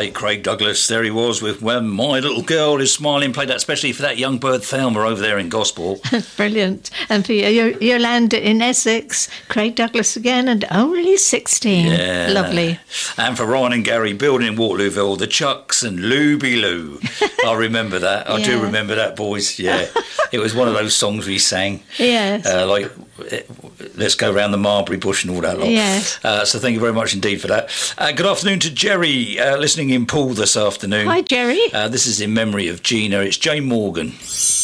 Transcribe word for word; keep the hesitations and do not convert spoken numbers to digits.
late Craig Douglas. There he was with When My Little Girl Is Smiling. Played that especially for that young bird Thelma over there in Gosport. Brilliant. And for y- Yolanda in Essex, Craig Douglas again, and only sixteen. Yeah. Lovely. And for Ryan and Gary building in Waterlooville, the Chucks and Looby Loo. I remember that. I Yeah. do remember that, boys. Yeah. It was one of those songs we sang. Yes. Uh, like, let's go round the Marbury Bush and all that lot. Yes. Uh, so thank you very much indeed for that. Uh, good afternoon to Jerry, uh, listening in Poole this afternoon. Hi, Jerry. Uh, this is in memory of Gina. It's Jane Morgan.